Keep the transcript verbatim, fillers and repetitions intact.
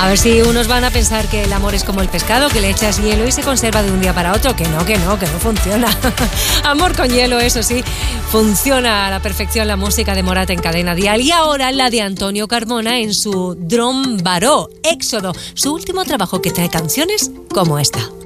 A ver si unos van a pensar que el amor es como el pescado, que le echas hielo y se conserva de un día para otro. Que no, que no, que no funciona. Amor con hielo, eso sí, funciona a la perfección la música de Morat en Cadena Dial. Y ahora la de Antonio Carmona en su Drom Baró, Éxodo, su último trabajo que trae canciones como esta.